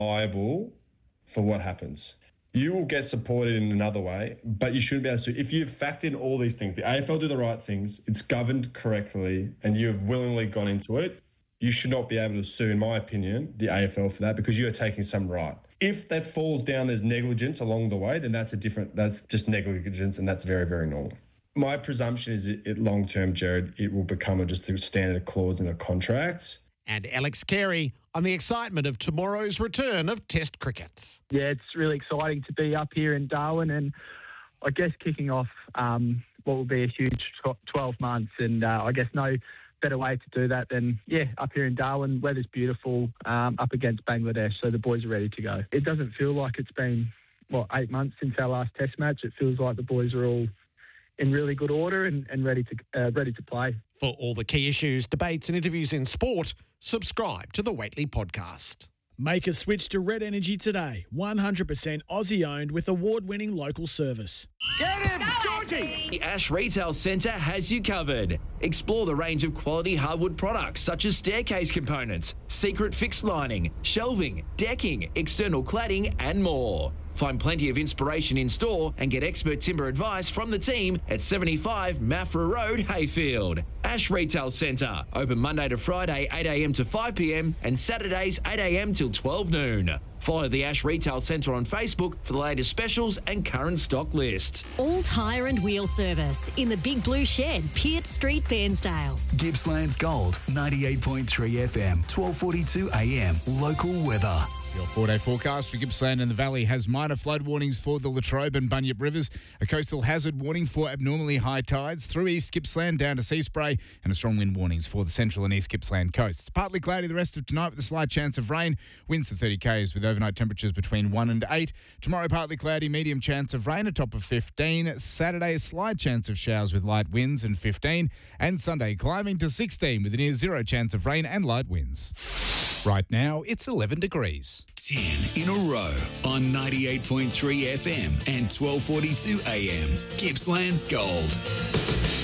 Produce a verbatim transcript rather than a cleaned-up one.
liable for what happens. You will get supported in another way, but you shouldn't be able to. If you've factored in all these things, the A F L do the right things, it's governed correctly, and you have willingly gone into it, you should not be able to sue, in my opinion, the A F L for that, because you are taking some right. If that falls down, there's negligence along the way, then that's a different, that's just negligence, and that's very, very normal. My presumption is it, it long-term, Jared, it will become a, just a standard clause in a contract. And Alex Carey on the excitement of tomorrow's return of Test cricket. Yeah, it's really exciting to be up here in Darwin, and I guess kicking off um, what will be a huge twelve months, and uh, I guess no better way to do that than, yeah, up here in Darwin. Weather's beautiful, um, up against Bangladesh, so the boys are ready to go. It doesn't feel like it's been, what, eight months since our last Test match. It feels like the boys are all in really good order and, and ready to uh, ready to play. For all the key issues, debates and interviews in sport, subscribe to the Waitley Podcast. Make a switch to Red Energy today. one hundred percent Aussie-owned with award-winning local service. Get him, Georgie! The Ash Retail Centre has you covered. Explore the range of quality hardwood products such as staircase components, secret fixed lining, shelving, decking, external cladding and more. Find plenty of inspiration in store and get expert timber advice from the team at seventy-five Maffra Road, Hayfield. Ash Retail Centre, open Monday to Friday eight a m to five p m and Saturdays eight a m till twelve noon. Follow the Ash Retail Centre on Facebook for the latest specials and current stock list. All tyre and wheel service in the Big Blue Shed, Pitt Street, Bairnsdale. Gippsland's Gold, ninety-eight point three F M, twelve forty-two a m, local weather. Your four-day forecast for Gippsland and the Valley has minor flood warnings for the Latrobe and Bunyip rivers, a coastal hazard warning for abnormally high tides through East Gippsland down to Sea Spray, and a strong wind warnings for the central and East Gippsland coasts. Partly cloudy the rest of tonight with a slight chance of rain. Winds to thirty k's with overnight temperatures between one and eight. Tomorrow, partly cloudy, medium chance of rain, a top of fifteen. Saturday, a slight chance of showers with light winds and fifteen. And Sunday, climbing to sixteen with a near zero chance of rain and light winds. Right now, it's eleven degrees. ten in a row on ninety-eight point three F M and twelve forty-two A M. Gippsland's Gold.